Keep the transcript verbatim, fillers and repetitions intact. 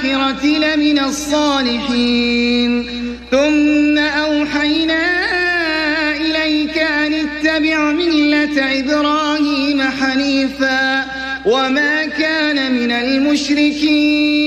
الآخرة لمن الصالحين ثم أوحينا إليك أن اتبع ملة إبراهيم حنيفا وما كان من المشركين